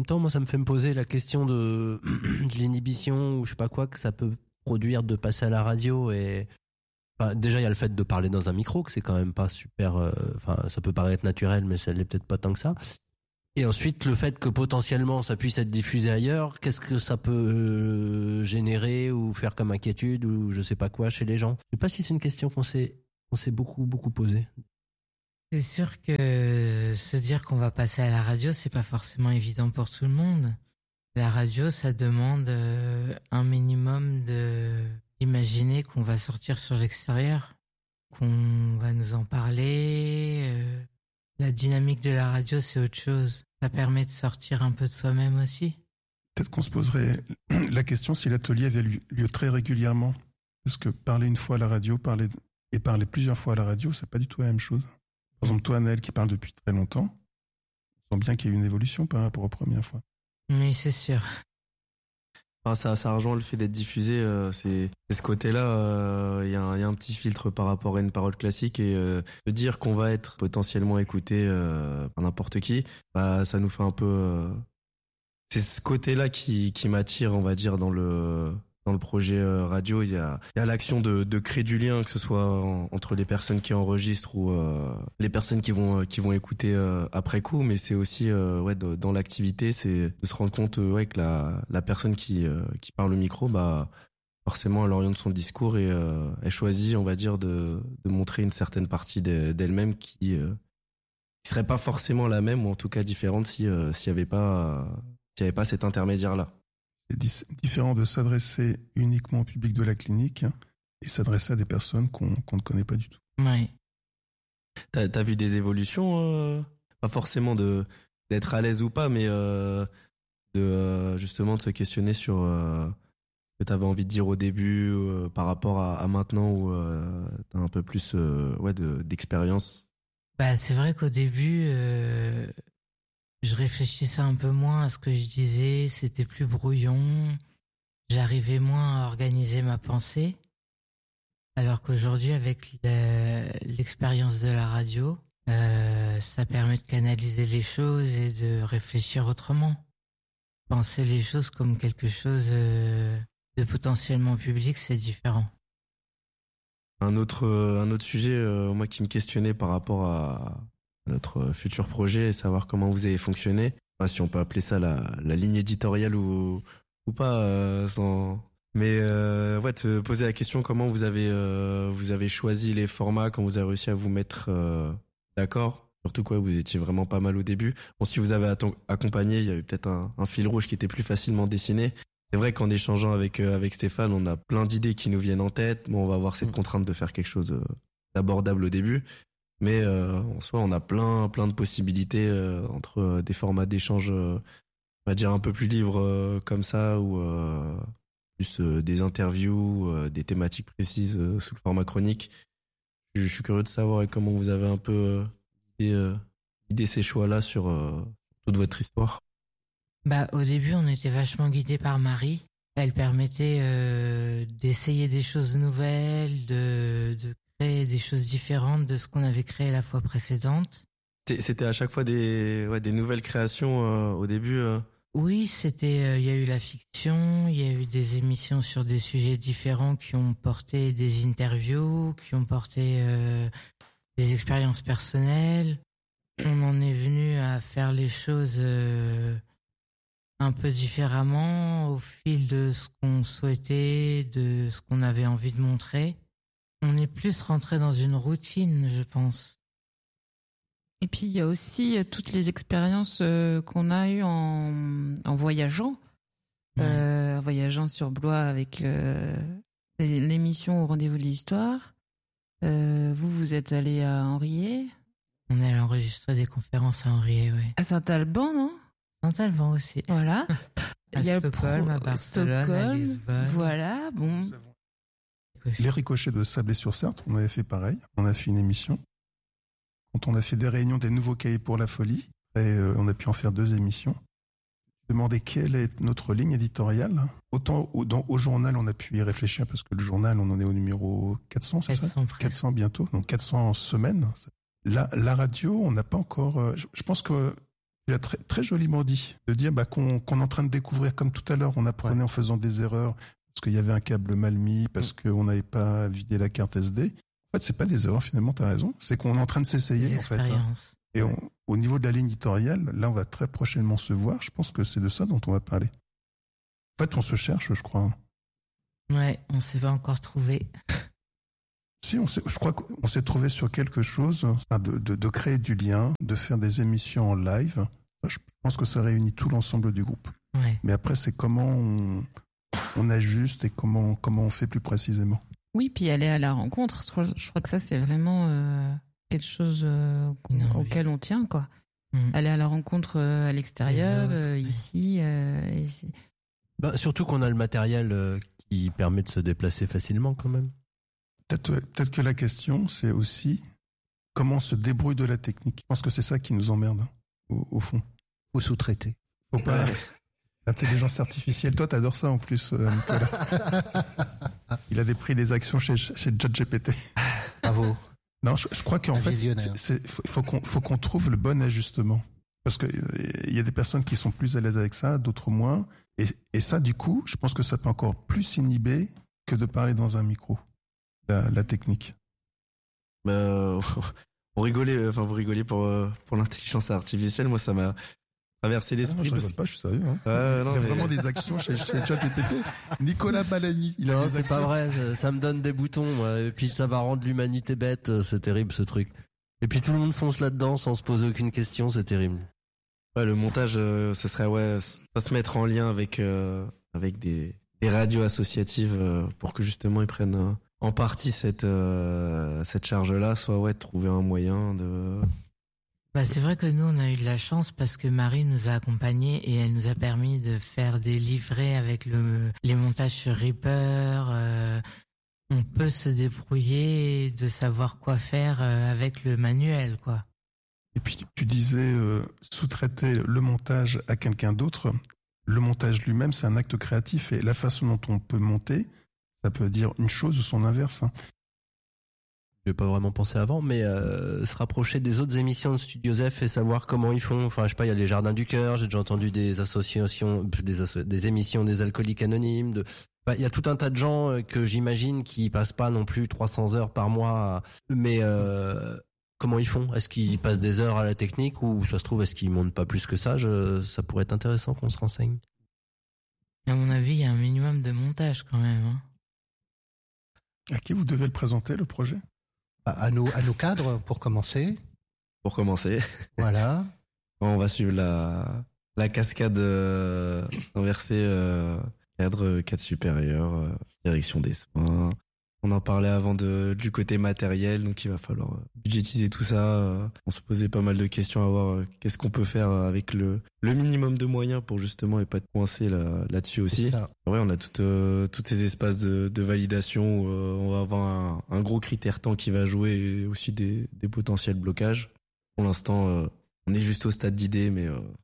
même temps, moi, ça me fait me poser la question de l'inhibition ou je sais pas quoi que ça peut produire de passer à la radio et enfin, déjà il y a le fait de parler dans un micro que c'est quand même pas super. Enfin, ça peut paraître naturel, mais ça l'est peut-être pas tant que ça. Et ensuite, le fait que potentiellement ça puisse être diffusé ailleurs, qu'est-ce que ça peut générer ou faire comme inquiétude ou je sais pas quoi chez les gens. Je sais pas si c'est une question qu'on s'est beaucoup posée. C'est sûr que se dire qu'on va passer à la radio, c'est pas forcément évident pour tout le monde. La radio, ça demande un minimum d'imaginer qu'on va sortir sur l'extérieur, qu'on va nous en parler. La dynamique de la radio, c'est autre chose. Ça permet de sortir un peu de soi-même aussi. Peut-être qu'on se poserait la question si l'atelier avait lieu très régulièrement. Parce que parler une fois à la radio, parler plusieurs fois à la radio, c'est pas du tout la même chose. Par exemple, toi, Anaël, qui parle depuis très longtemps, on sent bien qu'il y a eu une évolution par rapport aux premières fois. Oui, c'est sûr. Enfin, ça rejoint le fait d'être diffusé, c'est ce côté-là, il y a un petit filtre par rapport à une parole classique et de dire qu'on va être potentiellement écouté par n'importe qui, bah ça nous fait un peu c'est ce côté-là qui m'attire, on va dire dans le projet radio. Il y a l'action de créer du lien, que ce soit entre les personnes qui enregistrent ou les personnes qui vont écouter après coup, mais c'est aussi dans l'activité, c'est de se rendre compte que la personne qui parle au micro, bah forcément elle oriente son discours et elle choisit, on va dire, de montrer une certaine partie d'elle-même qui serait pas forcément la même ou en tout cas différente s'il y avait pas cet intermédiaire là. C'est différent de s'adresser uniquement au public de la clinique et s'adresser à des personnes qu'on ne connaît pas du tout. Oui. T'as vu des évolutions, pas forcément d'être à l'aise ou pas, mais justement de se questionner sur ce que t'avais envie de dire au début par rapport à maintenant où t'as un peu plus d'expérience. Bah c'est vrai qu'au début je réfléchissais un peu moins à ce que je disais, c'était plus brouillon, j'arrivais moins à organiser ma pensée, alors qu'aujourd'hui, avec l'expérience de la radio, ça permet de canaliser les choses et de réfléchir autrement. Penser les choses comme quelque chose de potentiellement public, c'est différent. Un autre sujet, moi qui me questionnait par rapport à notre futur projet et savoir comment vous avez fonctionné. Enfin, si on peut appeler ça la ligne éditoriale ou pas, mais te poser la question comment vous avez choisi les formats, quand vous avez réussi à vous mettre d'accord. Surtout vous étiez vraiment pas mal au début. Bon, si vous avez accompagné, il y avait peut-être un fil rouge qui était plus facilement dessiné. C'est vrai qu'en échangeant avec Stéphane, on a plein d'idées qui nous viennent en tête. Bon, on va avoir cette contrainte de faire quelque chose d'abordable au début. Mais en soi, on a plein de possibilités entre des formats d'échange, on va dire un peu plus libres comme ça, ou plus des interviews, des thématiques précises sous le format chronique. Je suis curieux de savoir comment vous avez un peu guidé ces choix-là sur toute votre histoire. Bah au début, on était vachement guidés par Marie. Elle permettait d'essayer des choses nouvelles, de créer des choses différentes de ce qu'on avait créé la fois précédente. C'était à chaque fois des nouvelles créations au début. Oui, c'était. Il y a eu la fiction, il y a eu des émissions sur des sujets différents qui ont porté des interviews, qui ont porté des expériences personnelles. On en est venu à faire les choses un peu différemment au fil de ce qu'on souhaitait, de ce qu'on avait envie de montrer. On est plus rentré dans une routine, je pense. Et puis il y a aussi toutes les expériences qu'on a eues en voyageant, en voyageant sur Blois avec l'émission Au rendez-vous de l'histoire. Vous êtes allé à Henriet. On est allé enregistrer des conférences à Henriet, oui. À Saint-Alban, non? Saint-Alban aussi. Voilà. Il y a Stockholm, à Barcelone, à Lisbonne. Voilà, bon. Les ricochets de Sablé-sur-Sarthe, on avait fait pareil. On a fait une émission. Quand on a fait des réunions des nouveaux cahiers pour la folie, et on a pu en faire 2 émissions. Demander quelle est notre ligne éditoriale. Autant au journal, on a pu y réfléchir parce que le journal, on en est au numéro 400, c'est 400 ça 400 bientôt, donc 400 semaines. La radio, on n'a pas encore... Je pense que Tu l'as très, très joliment dit, de dire qu'on est en train de découvrir, comme tout à l'heure, on apprenait en faisant des erreurs, parce qu'il y avait un câble mal mis, parce qu'on n'avait pas vidé la carte SD. En fait, c'est pas des erreurs, finalement, tu as raison. C'est qu'on est en train de s'essayer, en fait. Et au niveau de la ligne éditoriale, là, on va très prochainement se voir. Je pense que c'est de ça dont on va parler. En fait, on se cherche, je crois. Ouais, on s'est pas encore trouvé. Si, je crois qu'on s'est trouvé sur quelque chose, de créer du lien, de faire des émissions en live. Je pense que ça réunit tout l'ensemble du groupe. Ouais. Mais après, c'est comment on ajuste et comment on fait plus précisément. Oui, puis aller à la rencontre. Je crois que ça, c'est vraiment quelque chose auquel on tient, quoi. Aller à la rencontre à l'extérieur, ici. Surtout qu'on a le matériel qui permet de se déplacer facilement quand même. Peut-être que la question, c'est aussi comment on se débrouille de la technique. Je pense que c'est ça qui nous emmerde, au fond. Faut sous-traiter. Faut pas... L'intelligence artificielle, toi, t'adores ça en plus, Nicolas. Il a pris des actions chez ChatGPT. Bravo. Non, je crois qu'en fait, faut qu'on trouve le bon ajustement. Parce que il y a des personnes qui sont plus à l'aise avec ça, d'autres moins. Et ça, du coup, je pense que ça peut encore plus inhiber que de parler dans un micro. La technique. On rigolait, vous rigolez pour l'intelligence artificielle. Moi, ça m'a traversé l'esprit. Je rigole pas, je suis sérieux. Hein. Il y a vraiment des actions chez ChatGPT. Nicolas Balani. Non, c'est pas vrai. Ça me donne des boutons, moi. Et puis ça va rendre l'humanité bête. C'est terrible, ce truc. Et puis tout le monde fonce là-dedans sans se poser aucune question. C'est terrible. Ouais, le montage, ce serait soit se mettre en lien avec des radios associatives pour que justement ils prennent en partie cette charge-là, soit trouver un moyen de... C'est vrai que nous, on a eu de la chance parce que Marie nous a accompagnés et elle nous a permis de faire des livrets avec les montages sur Reaper. On peut se débrouiller, de savoir quoi faire avec le manuel, quoi. Et puis, tu disais sous-traiter le montage à quelqu'un d'autre. Le montage lui-même, c'est un acte créatif et la façon dont on peut monter, ça peut dire une chose ou son inverse. Je n'ai pas vraiment pensé avant, mais se rapprocher des autres émissions de Studio Zef et savoir comment ils font. Enfin, je sais pas, il y a les Jardins du Cœur, j'ai déjà entendu des associations, des émissions des Alcooliques Anonymes. Il y a tout un tas de gens que j'imagine qui passent pas non plus 300 heures par mois. Mais comment ils font ? Est-ce qu'ils passent des heures à la technique ou ça se trouve, est-ce qu'ils montent pas plus que ça ? Ça pourrait être intéressant qu'on se renseigne. À mon avis, il y a un minimum de montage quand même. Hein. À qui vous devez le présenter, le projet ? À nos cadres, pour commencer. Pour commencer. Voilà. On va suivre la cascade inversée, cadre supérieur, direction des soins. On en parlait avant du côté matériel, donc il va falloir budgétiser tout ça. On se posait pas mal de questions à voir qu'est-ce qu'on peut faire avec le minimum de moyens pour justement et pas être coincé là-dessus aussi. Ouais, on a toutes ces espaces de validation où on va avoir un gros critère temps qui va jouer et aussi des potentiels blocages. Pour l'instant, on est juste au stade d'idée, mais